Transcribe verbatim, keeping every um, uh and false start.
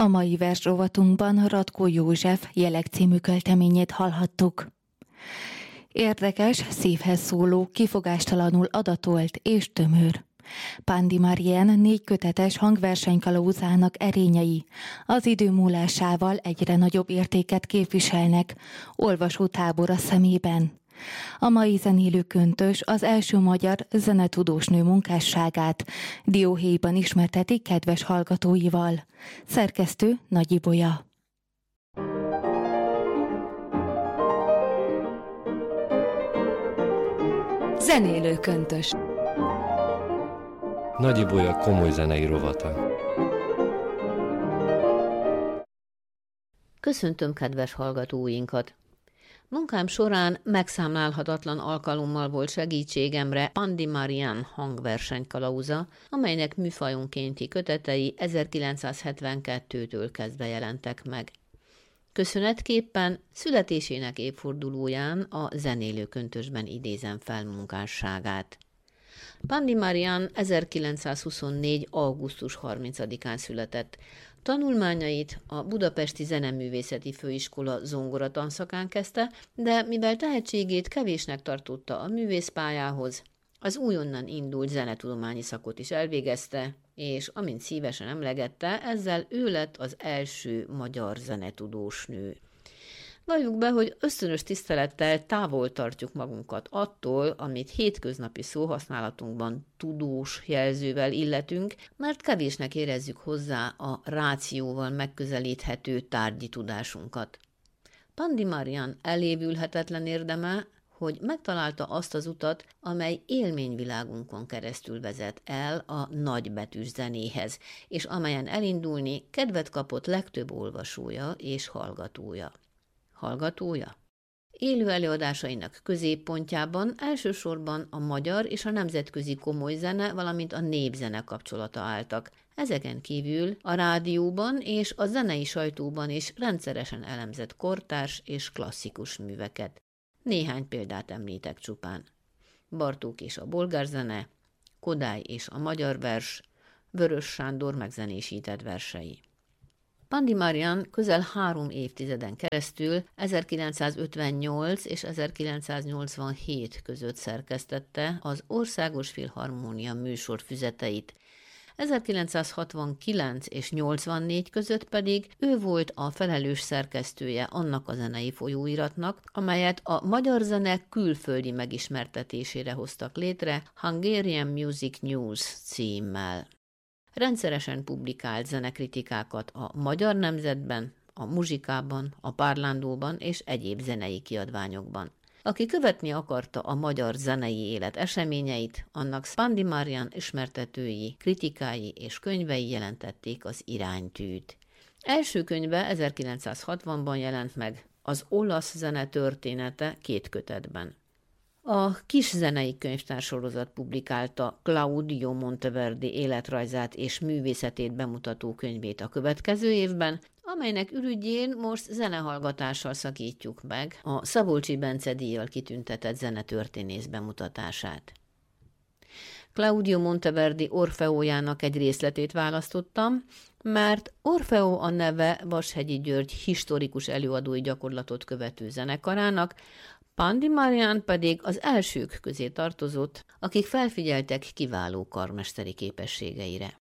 A mai versrovatunkban Ratkó József Jelek című költeményét hallhattuk. Érdekes, szívhez szóló, kifogástalanul adatolt és tömör. Pandi Marien négy kötetes hangversenykalauz-ának erényei az idő múlásával egyre nagyobb értéket képviselnek olvasótábora szemében. A mai zenélő köntös az első magyar zenetudósnő munkásságát dióhéjban ismerteti kedves hallgatóival. Szerkesztő Nagy Ibolya. Zenélő köntös. Nagy Ibolya komoly zenei rovata. Köszöntöm kedves hallgatóinkat! Munkám során megszámlálhatatlan alkalommal volt segítségemre Pandi Marien hangversenykalauza, amelynek műfajonkénti kötetei ezerkilencszázhetvenkettőtől kezdve jelentek meg. Köszönetképpen születésének évfordulóján a zenélő köntösben idézem fel munkásságát. Pandi Marien ezerkilencszázhuszonnégy. augusztus harmincadikán született. Tanulmányait a Budapesti Zeneművészeti Főiskola zongoratanszakán kezdte, de mivel tehetségét kevésnek tartotta a művészpályához, az újonnan indult zenetudományi szakot is elvégezte, és amint szívesen emlegette, ezzel ő lett az első magyar zenetudós nő. Valljuk be, hogy ösztönös tisztelettel távol tartjuk magunkat attól, amit hétköznapi szóhasználatunkban tudós jelzővel illetünk, mert kevésnek érezzük hozzá a rációval megközelíthető tárgyi tudásunkat. Pandi Marien elévülhetetlen érdeme, hogy megtalálta azt az utat, amely élményvilágunkon keresztül vezet el a nagybetűs zenéhez, és amelyen elindulni kedvet kapott legtöbb olvasója és hallgatója. Hallgatója? Élő előadásainak középpontjában elsősorban a magyar és a nemzetközi komoly zene, valamint a népzene kapcsolata álltak. Ezeken kívül a rádióban és a zenei sajtóban is rendszeresen elemzett kortárs és klasszikus műveket. Néhány példát említek csupán. Bartók és a bolgárzene, Kodály és a magyar vers, Vörös Sándor megzenésített versei. Pandi Marien közel három évtizeden keresztül ezerkilencszázötvennyolc és ezerkilencszáznyolcvanhét között szerkesztette az Országos Filharmónia műsorfüzeteit. ezerkilencszázhatvankilenc és nyolcvannégy között pedig ő volt a felelős szerkesztője annak a zenei folyóiratnak, amelyet a magyar zene külföldi megismertetésére hoztak létre Hungarian Music News címmel. Rendszeresen publikált zenekritikákat a Magyar Nemzetben, a Muzsikában, a Párlándóban és egyéb zenei kiadványokban. Aki követni akarta a magyar zenei élet eseményeit, annak Pandi Marien ismertetői, kritikái és könyvei jelentették az iránytűt. Első könyve ezerkilencszázhatvanban jelent meg, az olasz zene története két kötetben. A Kis zenei könyvtársorozat publikálta Claudio Monteverdi életrajzát és művészetét bemutató könyvét a következő évben, amelynek ürügyén most zenehallgatással szakítjuk meg a Szabolcsi Bence díjjal kitüntetett zenetörténész bemutatását. Claudio Monteverdi Orfeójának egy részletét választottam, mert Orfeó a neve Vashegyi György historikus előadói gyakorlatot követő zenekarának, Pandi Marien pedig az elsők közé tartozott, akik felfigyeltek kiváló karmesteri képességeire.